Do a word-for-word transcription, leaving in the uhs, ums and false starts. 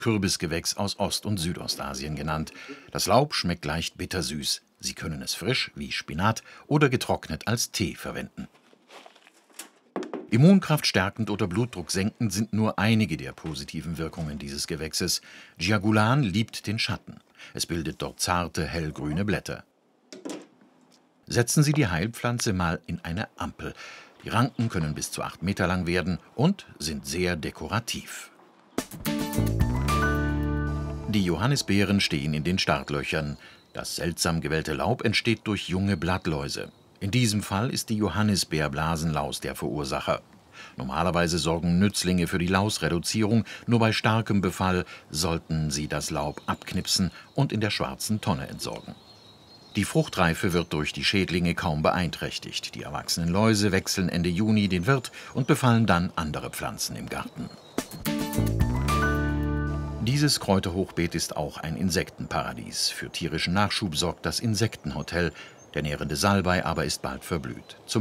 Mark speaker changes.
Speaker 1: Kürbisgewächs aus Ost- und Südostasien genannt. Das Laub schmeckt leicht bittersüß. Sie können es frisch, wie Spinat, oder getrocknet als Tee verwenden. Immunkraft stärkend oder Blutdruck senkend sind nur einige der positiven Wirkungen dieses Gewächses. Jiagulan liebt den Schatten. Es bildet dort zarte, hellgrüne Blätter. Setzen Sie die Heilpflanze mal in eine Ampel. Die Ranken können bis zu acht Meter lang werden und sind sehr dekorativ. Die Johannisbeeren stehen in den Startlöchern. Das seltsam gewellte Laub entsteht durch junge Blattläuse. In diesem Fall ist die Johannisbeerblasenlaus der Verursacher. Normalerweise sorgen Nützlinge für die Lausreduzierung, nur bei starkem Befall sollten Sie das Laub abknipsen und in der schwarzen Tonne entsorgen. Die Fruchtreife wird durch die Schädlinge kaum beeinträchtigt. Die erwachsenen Läuse wechseln Ende Juni den Wirt und befallen dann andere Pflanzen im Garten. Dieses Kräuterhochbeet ist auch ein Insektenparadies. Für tierischen Nachschub sorgt das Insektenhotel. Der nährende Salbei aber ist bald verblüht. Zum